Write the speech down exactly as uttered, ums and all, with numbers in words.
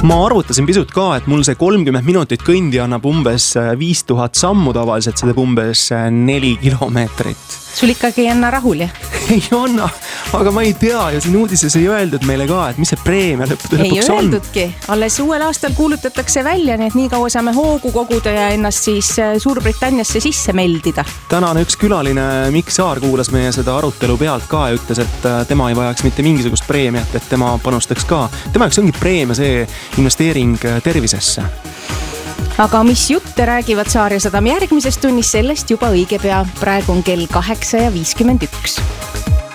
ma arvutasin pisut ka, et mul see kolmkümmend minutit kõndi annab umbes viis tuhat sammu tavaliselt, see teeb umbes neli kilomeetrit. Sul ikkagi ei anna rahul, jah? Ei anna, aga ma ei tea ja siin uudises ei öeldud meile ka, et mis see preemia lõppude lõpuks on. Ei öeldudki. Alles uuel aastal kuulutatakse välja, nii et nii kaua saame hoogu koguda ja ennast siis Suurbritanniasse sisse meldida. Tänane üks külaline Mikk Saar kuulas meie seda arutelu pealt ka ja ütles, et tema ei vajaks mitte mingisugust preemiat, et tema panustaks ka. Tema jaoks ongi preemia see investeering tervisesse. Aga mis jutte räägivad Saar ja Sadam järgmises tunnis, sellest juba õige pea. Praegu on kell kaheksa ja viiskümmend üks.